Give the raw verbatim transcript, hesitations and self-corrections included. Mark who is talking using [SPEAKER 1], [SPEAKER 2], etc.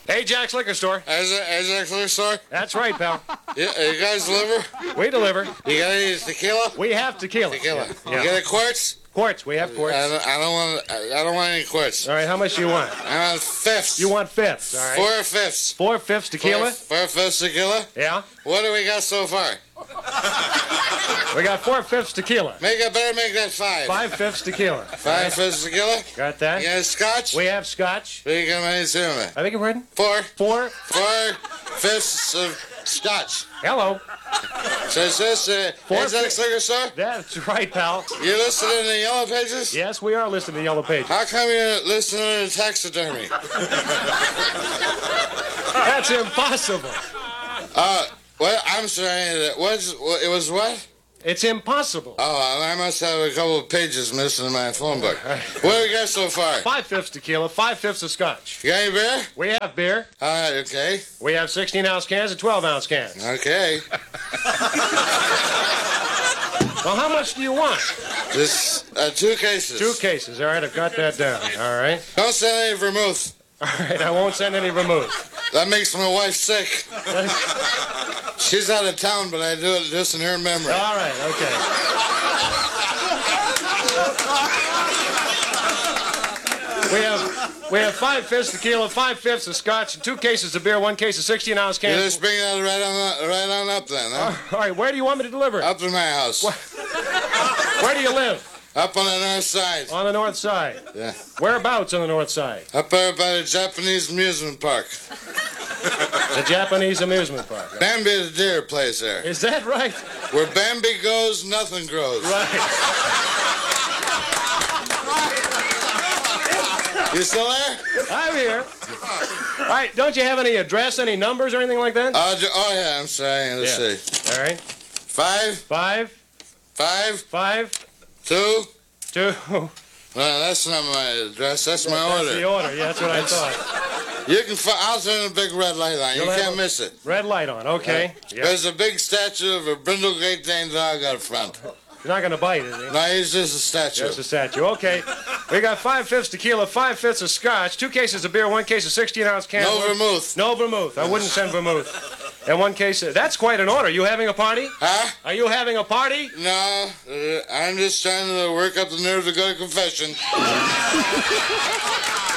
[SPEAKER 1] Ajax Liquor Store.
[SPEAKER 2] Ajax Liquor Store?
[SPEAKER 1] That's right, pal.
[SPEAKER 2] Yeah, you guys deliver?
[SPEAKER 1] We deliver.
[SPEAKER 2] You got any tequila?
[SPEAKER 1] We have tequila.
[SPEAKER 2] Tequila.
[SPEAKER 1] Yeah.
[SPEAKER 2] You got a quartz?
[SPEAKER 1] Quartz. We have quartz.
[SPEAKER 2] I don't, I don't want. I don't want any quartz.
[SPEAKER 1] All right. How much do you want?
[SPEAKER 2] I want fifths.
[SPEAKER 1] You want fifths? All right.
[SPEAKER 2] Four fifths.
[SPEAKER 1] Four fifths tequila.
[SPEAKER 2] Four, four fifths tequila.
[SPEAKER 1] Yeah.
[SPEAKER 2] What do we got so far?
[SPEAKER 1] We got four fifths tequila.
[SPEAKER 2] Make it better. Make that five.
[SPEAKER 1] Five fifths tequila.
[SPEAKER 2] Five right. fifths tequila.
[SPEAKER 1] Got that?
[SPEAKER 2] You got scotch?
[SPEAKER 1] We have scotch.
[SPEAKER 2] What do you got my instrument?
[SPEAKER 1] I think you're ready.
[SPEAKER 2] Four.
[SPEAKER 1] Four.
[SPEAKER 2] Four fifths of scotch.
[SPEAKER 1] Hello.
[SPEAKER 2] So is this uh, Ajax Liquor Store?
[SPEAKER 1] That's right, pal.
[SPEAKER 2] You listed in the Yellow Pages?
[SPEAKER 1] Yes, we are listed in the Yellow Pages.
[SPEAKER 2] How come you're listed in the taxidermy?
[SPEAKER 1] That's impossible.
[SPEAKER 2] Uh, what? I'm sorry. What's, what, it was what?
[SPEAKER 1] It's impossible.
[SPEAKER 2] Oh, I must have a couple of pages missing in my phone book. What do we got so far?
[SPEAKER 1] Five fifths tequila, five fifths of scotch.
[SPEAKER 2] You got any beer?
[SPEAKER 1] We have beer.
[SPEAKER 2] All right, okay.
[SPEAKER 1] We have sixteen ounce cans and twelve ounce cans.
[SPEAKER 2] Okay.
[SPEAKER 1] Well, how much do you want?
[SPEAKER 2] Just uh, two cases.
[SPEAKER 1] Two cases. All right, I've got that down. All right.
[SPEAKER 2] Don't send any vermouth.
[SPEAKER 1] All right, I won't send any vermouth.
[SPEAKER 2] That makes my wife sick. She's out of town, but I do it just in her memory.
[SPEAKER 1] All right, okay. We have we have five fifths tequila, five fifths of scotch, and two cases of beer, one case of sixteen ounce cans.
[SPEAKER 2] You just bring that right on, right on up then, huh?
[SPEAKER 1] Uh, all right, where do you want me to deliver it?
[SPEAKER 2] Up to my house.
[SPEAKER 1] What? Where do you live?
[SPEAKER 2] Up on the north side.
[SPEAKER 1] On the north side?
[SPEAKER 2] Yeah.
[SPEAKER 1] Whereabouts on the north side?
[SPEAKER 2] Up there by the Japanese amusement park.
[SPEAKER 1] The Japanese amusement park.
[SPEAKER 2] Bambi the deer plays there.
[SPEAKER 1] Is that right?
[SPEAKER 2] Where Bambi goes, nothing grows.
[SPEAKER 1] Right.
[SPEAKER 2] You still there?
[SPEAKER 1] I'm here. All right, don't you have any address, any numbers, or anything like that?
[SPEAKER 2] Uh, oh, yeah, I'm sorry. Let's
[SPEAKER 1] yeah.
[SPEAKER 2] see.
[SPEAKER 1] All right.
[SPEAKER 2] Five.
[SPEAKER 1] Five.
[SPEAKER 2] Five.
[SPEAKER 1] Five.
[SPEAKER 2] Two.
[SPEAKER 1] Two.
[SPEAKER 2] No, that's not my address. That's my
[SPEAKER 1] that's
[SPEAKER 2] order.
[SPEAKER 1] That's the order. Yeah, that's what I thought.
[SPEAKER 2] You can. I'll turn a big red light on.
[SPEAKER 1] You'll
[SPEAKER 2] you can't
[SPEAKER 1] a
[SPEAKER 2] miss it.
[SPEAKER 1] Red light on. Okay.
[SPEAKER 2] Uh,
[SPEAKER 1] yep.
[SPEAKER 2] There's a big statue of a brindle Great Dane dog out front.
[SPEAKER 1] You're not going to bite, is he?
[SPEAKER 2] No, he's just a statue.
[SPEAKER 1] Just a statue. Okay. We got five fifths tequila, five fifths of scotch, two cases of beer, one case of sixteen ounce cans.
[SPEAKER 2] No vermouth.
[SPEAKER 1] No vermouth. I wouldn't send vermouth. And one case of... That's quite an order. You having a party?
[SPEAKER 2] Huh?
[SPEAKER 1] Are you having a party?
[SPEAKER 2] No. Uh, I'm just trying to work up the nerve to go to confession.